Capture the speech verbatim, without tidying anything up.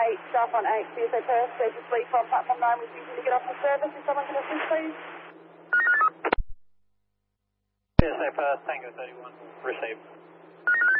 eight, staff on eight, C S A Perth, stage of sleep on platform nine, refusing to get off the service. If someone can assist, please. C S A Perth, Tango thirty-one, received.